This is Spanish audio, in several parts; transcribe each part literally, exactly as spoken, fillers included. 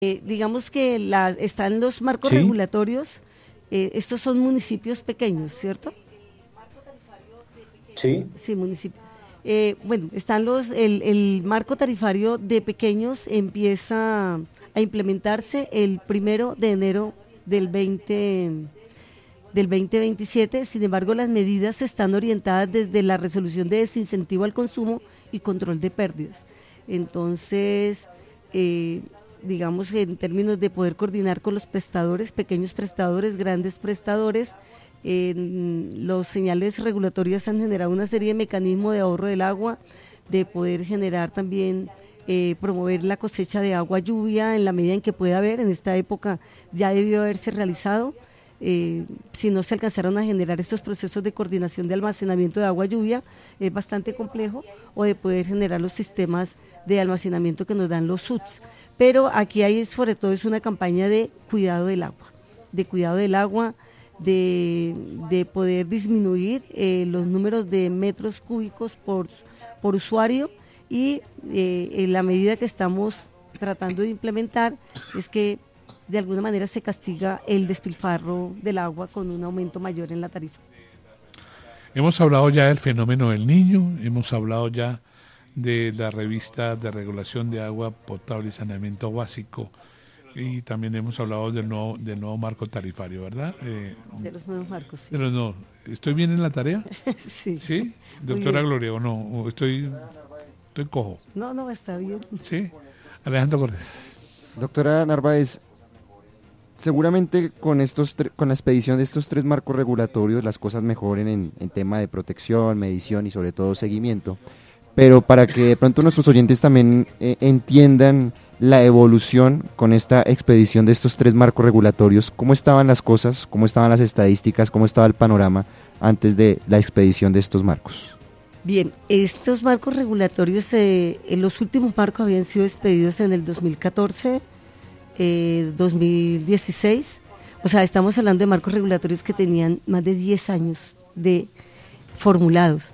Eh, digamos que la, están los marcos Sí, regulatorios, eh, estos son municipios pequeños, ¿cierto? sí. Sí, municipio. Eh, bueno, están los, el, el marco tarifario de pequeños empieza a implementarse el primero de enero del veinte, del dos mil veintisiete. Sin embargo, las medidas están orientadas desde la resolución de desincentivo al consumo y control de pérdidas. Entonces, eh, digamos en términos de poder coordinar con los prestadores, pequeños prestadores, grandes prestadores, eh, los señales regulatorias han generado una serie de mecanismos de ahorro del agua, de poder generar también, eh, promover la cosecha de agua lluvia en la medida en que pueda haber. En esta época ya debió haberse realizado. Eh, si no se alcanzaron a generar estos procesos de coordinación de almacenamiento de agua lluvia, es bastante complejo, o de poder generar los sistemas de almacenamiento que nos dan los S U Ts. Pero aquí hay sobre todo es una campaña de cuidado del agua, de cuidado del agua, de, de poder disminuir eh, los números de metros cúbicos por, por usuario, y eh, en la medida que estamos tratando de implementar es que de alguna manera se castiga el despilfarro del agua con un aumento mayor en la tarifa. Hemos hablado ya del fenómeno del Niño, hemos hablado ya de la revista de regulación de agua potable y saneamiento básico, y también hemos hablado del nuevo, del nuevo marco tarifario, ¿verdad? Eh, De los nuevos marcos, sí. de los nuevos. ¿Estoy bien en la tarea? Sí. ¿Sí? Muy Doctora bien. Gloria, ¿o no? ¿O estoy, estoy cojo? No, no, está bien. ¿Sí? Alejandro Cortés. Doctora Narváez, seguramente con estos tre- con la expedición de estos tres marcos regulatorios las cosas mejoren en, en tema de protección, medición y sobre todo seguimiento, pero para que de pronto nuestros oyentes también eh, entiendan la evolución con esta expedición de estos tres marcos regulatorios, cómo estaban las cosas, cómo estaban las estadísticas, cómo estaba el panorama antes de la expedición de estos marcos. Bien, estos marcos regulatorios, eh, en los últimos marcos habían sido expedidos en el dos mil catorce, eh, dos mil dieciséis, o sea, estamos hablando de marcos regulatorios que tenían más de diez años de formulados.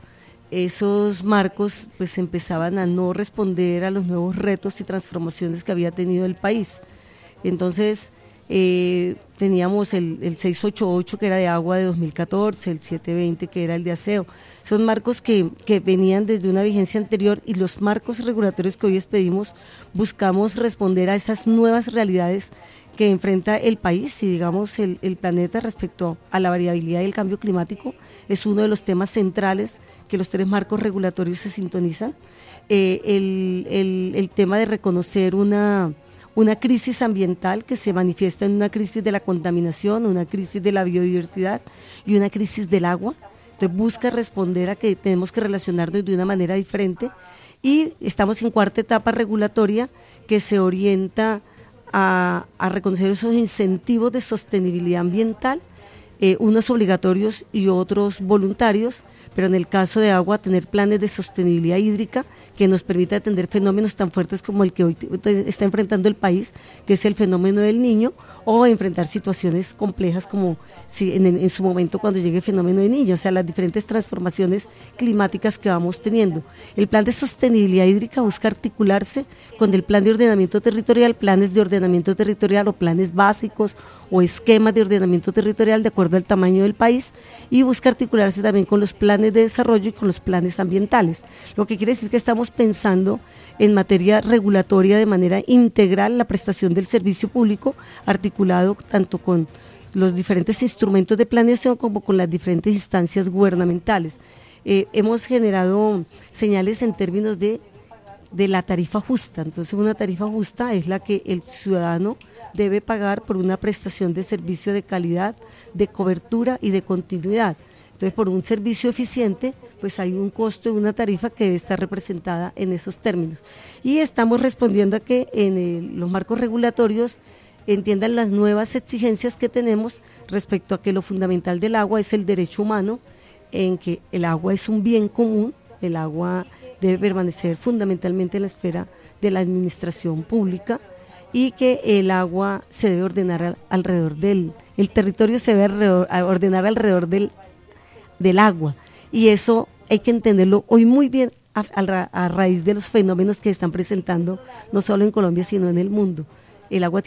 Esos marcos pues empezaban a no responder a los nuevos retos y transformaciones que había tenido el país. Entonces, eh, teníamos el, el seiscientos ochenta y ocho que era de agua de dos mil catorce, el setecientos veinte que era el de aseo. Son marcos que, que venían desde una vigencia anterior, y los marcos regulatorios que hoy expedimos buscamos responder a esas nuevas realidades que enfrenta el país y digamos el, el planeta respecto a la variabilidad y el cambio climático. Es uno de los temas centrales que los tres marcos regulatorios se sintonizan. Eh, el, el, el tema de reconocer una, una crisis ambiental que se manifiesta en una crisis de la contaminación, una crisis de la biodiversidad y una crisis del agua. Entonces busca responder a que tenemos que relacionarnos de una manera diferente, y estamos en cuarta etapa regulatoria que se orienta a, a reconocer esos incentivos de sostenibilidad ambiental, eh, unos obligatorios y otros voluntarios, pero en el caso de agua tener planes de sostenibilidad hídrica que nos permita atender fenómenos tan fuertes como el que hoy está enfrentando el país, que es el fenómeno del Niño, o enfrentar situaciones complejas como si en, en su momento cuando llegue el fenómeno del Niño, o sea, las diferentes transformaciones climáticas que vamos teniendo. El plan de sostenibilidad hídrica busca articularse con el plan de ordenamiento territorial, planes de ordenamiento territorial o planes básicos o esquemas de ordenamiento territorial de acuerdo al tamaño del país, y busca articularse también con los planes de desarrollo y con los planes ambientales, lo que quiere decir que estamos pensando en materia regulatoria de manera integral la prestación del servicio público, articulado tanto con los diferentes instrumentos de planeación como con las diferentes instancias gubernamentales. Eh, hemos generado señales en términos de de la tarifa justa. Entonces, una tarifa justa es la que el ciudadano debe pagar por una prestación de servicio de calidad, de cobertura y de continuidad. Entonces, por un servicio eficiente, pues hay un costo de una tarifa que debe estar representada en esos términos. Y estamos respondiendo a que en el, los marcos regulatorios entiendan las nuevas exigencias que tenemos respecto a que lo fundamental del agua es el derecho humano, en que el agua es un bien común, el agua debe permanecer fundamentalmente en la esfera de la administración pública, y que el agua se debe ordenar al, alrededor del, el territorio se debe alrededor, ordenar alrededor del, del agua, y eso hay que entenderlo hoy muy bien a, a, a raíz de los fenómenos que están presentando no solo en Colombia sino en el mundo. el agua